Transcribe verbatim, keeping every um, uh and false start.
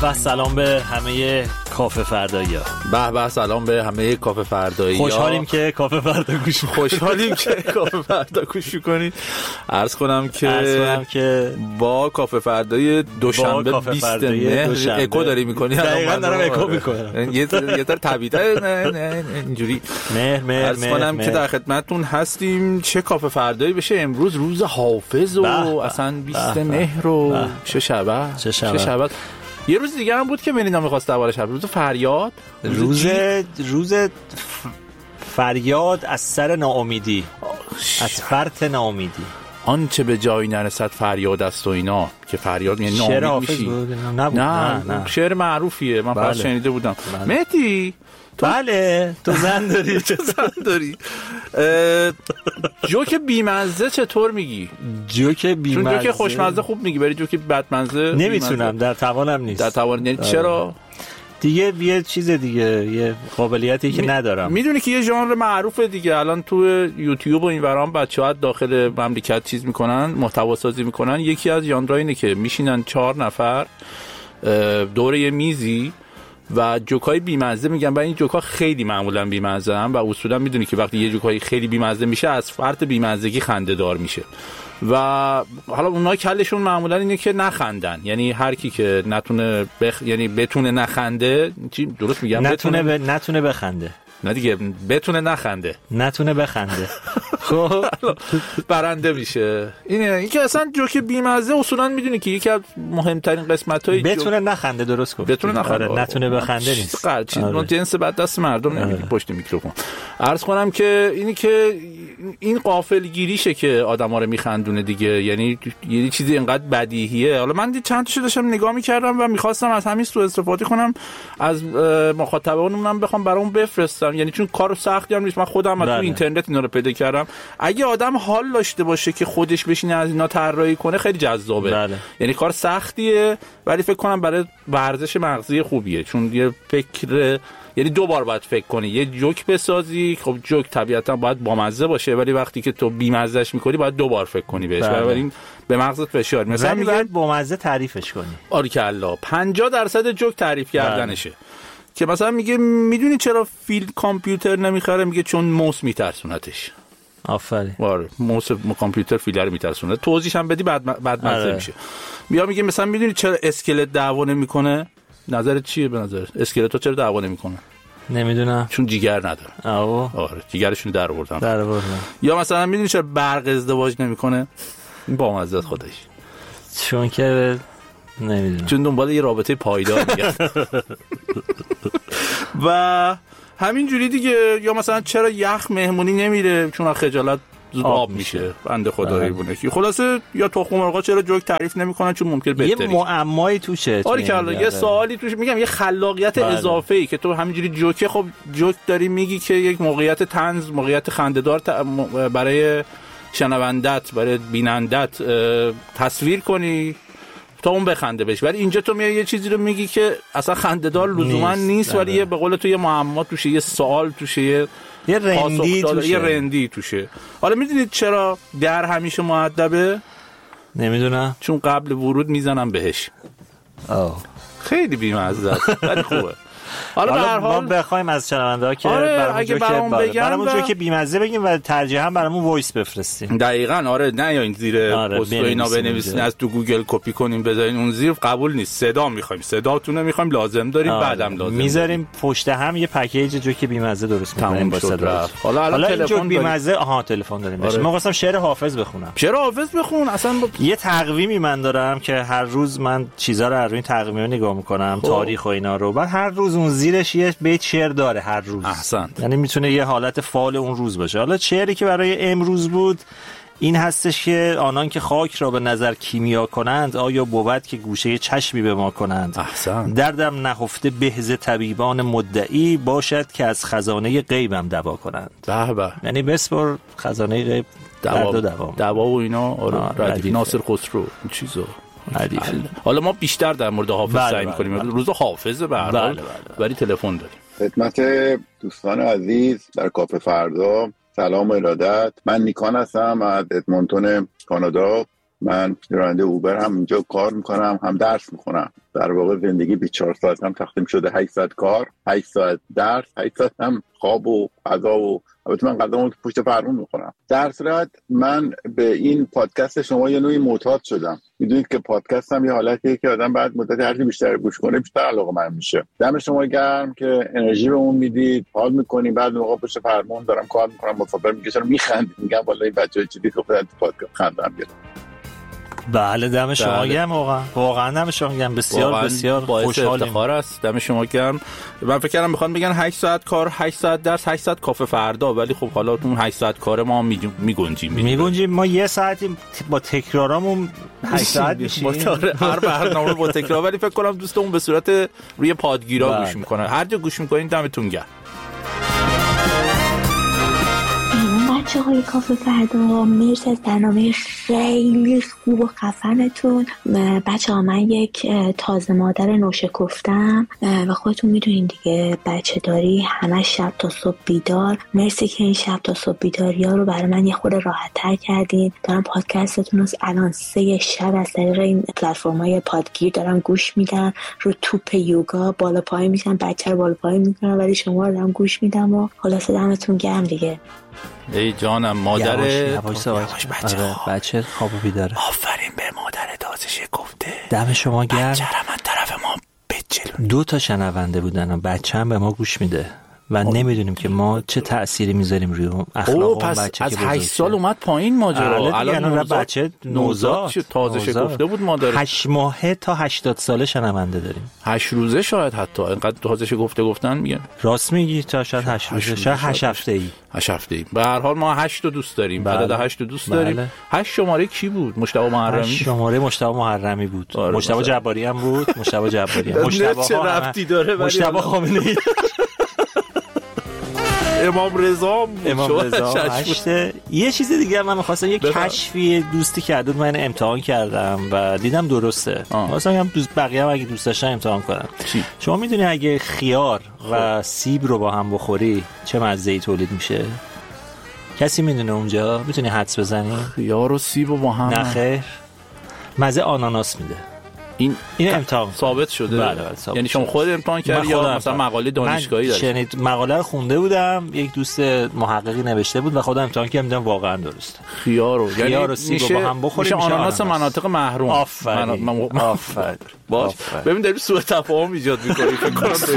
به سلام به همه کافه فردایی‌ها. به به سلام به همه کافه فردایی‌ها. خوشحالیم که کافه فردا گوش خوشحالیم که کافه فردا گوش کنید. عرض کنم که عرض کنم که با کافه فردای دوشنبه بیست مهر اکو داری می‌کنی. دقیقاً دارم اکو می‌کنم. یه یه تر طبیعیه نه نه اینجوری. مهر مهر عرض کنم که در خدمتتون هستیم. چه کافه فردایی بشه امروز، روز حافظ و اصلا بیست مهر و چه شبه چه شبه. یه روز دیگه هم بود که ملینا می‌خواست دربارش حرف، روز فریاد، روز روز فریاد از سر ناامیدی، از فرط ناامیدی. آنچه به جایی نرسد فریاد است و اینا، که فریاد یعنی ناامید میشی. نه نه, نه شعر معروفیه، من فقط شنیده بودم. مهدی تو بله تو زن داری چه زن داری جوک بیمزه چطور میگی؟ جوک بیمزه، چون جوک خوشمزه خوب میگی، ولی جوک بدمزه نمیتونم، در توانم نیست. در توان یعنی چرا؟ دیگه یه چیز دیگه، یه قابلیتی که می... ندارم. میدونی که یه ژانر معروفه دیگه، الان تو یوتیوب و این ورام بچه‌ها داخل مملکت چیز میکنن، محتوا سازی میکنن. یکی از ژانرها اینه که میشینن چهار نفر دور یه میزی و جوکای بیمزه میگن و این جوکا خیلی معمولا بیمزه هم و اصولا میدونی که وقتی یه جوکای خیلی بیمزه میشه از فرط بیمزگی خنده دار میشه و حالا اونها کلشون معمولا اینه که نخندن، یعنی هر کی که نتونه بخ... یعنی بتونه نخنده، چی درست میگم؟ نتونه ب... نتونه بخنده. نه دیگه، بتونه نخنده، نتونه بخنده. خب برنده میشه. اینه این که اصلا جوک بیمزه اصولا میدونی که یکی از مهمترین قسمت‌های بتونه جو... نخنده، درست گفت. بتونه نخنده، آره. نتونه بخنده نیست. قرار چیز آره. جنس بعد دست مردم نمیگی پشت میکروفون. عرض کنم که اینی که این غافلگیریشه که آدما رو میخندونه دیگه، یعنی یه چیزی اینقدر بدیهیه. حالا من چند تاشو داشتم نگاه میکردم و میخواستم از همین سوء استفاده کنم، از مخاطبانمون بخوام برام بفرستم، یعنی چون کارو سختی هم نیست، من خودم از تو اینترنت اینا رو پیدا کردم. اگه آدم حال داشته باشه که خودش بشینه از اینا طراحی کنه خیلی جذابه. بله. یعنی کار سختیه ولی فکر کنم برای ورزش مغزی خوبیه، چون یه فکر، یعنی دو بار باید فکر کنی یه جوک بسازی. خب جوک طبیعتا باید بامزه باشه ولی وقتی که تو بیمزهش میکنی باید دو بار فکر کنی بهش، بنابراین به مغزت فشار. مثلا میگن بامزه تعریفش کنی. آریکلا پنجاه درصد جوک تعریف کردنشه. که مثلا میگه میدونی چرا فیل کامپیوتر نمیخره؟ میگه چون موس میترسونتش. آفرین. آره موس کامپیوتر فیل رو میترسونه. توضیحش هم بدی بعد بعد مزه میشه. بیا میگه مثلا میدونی چرا اسکلت دعوا نمیکنه؟ نظرت چیه به نظر؟ اسکلت‌ها چرا دعوا نمیکنن؟ نمیدونم. چون جیگر نداره. آه. آره جیگرشون در آوردن. در آوردن. یا مثلا میدونی چرا برق ازدواج نمیکنه؟ این با مزه خودش. چون که نمیدونم. چون دنبال یه رابطه پایدار میگرد. و همین جوری دیگه. یا مثلا چرا یخ مهمونی نمیره؟ چون خجالت زود آب میشه. بنده خدایی بونه که خلاصه. یا تخم مرغا چرا جوک تعریف نمیکنن؟ چون ممکنه بهتری. یه معمایی توشه. آره که یه سوالی توش، میگم یه خلاقیت اضافه ای که تو همینجوری جوکه، خب جوک داری میگی که یک موقعیت طنز، موقعیت خنده‌دار برای شنوندت، برای بینندت تصویر کنی تا اون بخنده بهش. ولی اینجا تو میای یه چیزی رو میگی که اصلا خنده‌دار لزوما نیست, نیست ولی یه به قول تو یه معما توشه، یه سوال توشه، یه یه رندی توشه. یه رندی توشه. حالا میدونید چرا در همیشه مؤدبه؟ نمیدونم. چون قبل ورود میزنم بهش. آه. خیلی بی‌مزه است ولی خوبه. حالا به هر حال ما بخوایم از شنونده‌ها که آره برامون اگه جو برامون که بگن برامون و... جو که بی‌مزه بگیم و ترجیحاً برامون وایس بفرستیم. دقیقاً آره، نه یا این زیر آره پست و اینا بنویسین، از تو گوگل کپی کنیم بذارین اون زیر، قبول نیست. صدا می‌خوایم، صداتون نمی‌خوایم، لازم داریم آره. بعدم لازم میذاریم پشت هم یه پکیج جو که بی‌مزه درست می‌کنیم با صدا. حالا حالا تلفن بی‌مزه، آها تلفن داریم. آره. ما خواستم شعر حافظ بخونم. شعر حافظ بخون. اصلا با... یه تقویمی من دارم که هر روز من چیزا رو از روی تقویم‌ها نگاه می‌کنم، تاریخ و اینا رو. بعد هر روز اون زیرش یه بیت شعر داره هر روز. احسن. یعنی میتونه یه حالت فعال اون روز باشه. حالا شعری که برای امروز بود این هستش که آنان که خاک را به نظر کیمیا کنند، آیا بود که گوشه چشمی به ما کنند؟ احسن. دردم نهفته بهز طبیبان مدعی، باشد که از خزانه غیبم دوا کنند. به به. یعنی بسپر خزانه غیب دوا و دوا دوا و اینا. آره ردیف ناصر خسرو این چیزا. حالا ما بیشتر در مورد حافظ بله سعی بله می‌کنیم. بله. روز حافظه به هر بله حال بله. ولی تلفن داریم. خدمت دوستان عزیز در کافه فردا سلام و ارادت. من نیکان هستم از ادمونتون کانادا من راننده اوبر هم اینجا کار میکنم، هم درس میخونم. در واقع زندگی بیست و چهار ساعت هم تقسیم شده هشت ساعت کار، هشت ساعت درس، هشت ساعت هم خواب و غذا و البته من غذامو پشت فرمون میخورم. در صورت من به این پادکست شما یه نوعی معتاد شدم. میدونید که پادکست هم یه حالتیه که آدم بعد مدت هر چی بیشتر گوش کنه بیشتر علاقه من میشه. دم شما گرم که انرژی بهمون میدید، حال میکنیم. بعد موقع پشت فرمون دارم کار میکنم، مسافر میگه چرا میخندید؟ میگم والله این بچه‌ها چیزی گفتن تو پادکست خندم گرفت. بله دم شما گرم، واقعا واقعا دم شما گرم، بسیار بسیار خوشحالم. افتخار است، دم شما گرم. من فکر کردم میخوان بگن هشت ساعت کار، هشت ساعت درس، هشت ساعت کافه فردا، ولی خب حالا اون هشت ساعت کار ما میگنجیم میگنجیم ما یه ساعتی با تکرارامون هشت ساعت میشیم هر برنامه با تکرار. ولی فکر کنم دوستمون به صورت روی پادگیرا گوش میکنن. هر جا گوش میکنین دمتون گرم. بچه های کافه فردا، مرسی از برنامه خیلی خوب و خفنتون. بچه ها من یک تازه مادر نوشکفتم و خودتون میدونین دیگه بچه داری همه شب تا صبح بیدار. مرسی که این شب تا صبح بیداری ها رو برای من یه خورده راحت تر کردین. دارم پادکستتون رو الان سه شب از طریق این پلتفرم های پادگیر دارم گوش میدم. رو توپ یوگا بالا پای میشم، بچه رو بالا پای میکنم ولی شما رو دارم گوش میدم و خلاصه دمتون گرم دیگه. ای جانم مادر یواش یواش بچه آره بچه خوابو بیداره. آفرین به مادر تازه گفته. دم شما گرم. بچه رو من طرف ما بچلون. دو تا شنونده بودن، بچه هم به ما گوش میده و نمیدونیم که ما چه تأثیری میذاریم روی اخلاق اون بچه. از هشت سال اومد پایین ماجرا. الان بچه نوزاد تازه شکفته بود مادر. هشت ماهه تا هشتاد ساله شنونده داریم. هشت روزه شاید حتی اینقدر تازه شکفته گفتن میگن. راست میگی، تا شاید هشت روزه، شاید هشت هفته‌ای. هشت هفته‌ای. به هر حال ما هشت تا دوست داریم. عدد هشت تا دوست داریم. هشت شماره کی بود؟ مشتبه محرمی. شماره مشتبه محرمی بود. آره مشتبه جباری هم بود. مشتبه جباری هم. مشتبه چه ربطی داره؟ مشتبه خامنه‌ای. امام رضا بود. امام رضا هشته. یه چیز دیگه من می‌خواستم یک کشفی دوستی کرد من امتحان کردم و دیدم درسته. واسه هم دوست بقیه هم اگه دوست داشتن امتحان کنن. چی؟ شما میدونی اگه خیار و سیب رو با هم بخوری چه مزه‌ای تولید میشه؟ کسی میدونه اونجا؟ میتونی حدس بزنی؟ خیار و سیب رو با هم؟ نه خیر. مزه آناناس میده. این این امتحان ثابت شده. بله بله ثابت. یعنی شما خود امتحان کردی یا مثلا مقاله دانشگاهی داشت؟ شنید مقاله رو خونده بودم، یک دوست محققی نوشته بود و خودم امتحان کردم دیدم واقعا درسته. خیار رو یعنی خیار و سیب رو با هم بخوریم میشه آناناس مناطق محروم. آفرین. آفرین. باش ببین داری سوء تفاهم ایجاد می‌کنی فکر کنم.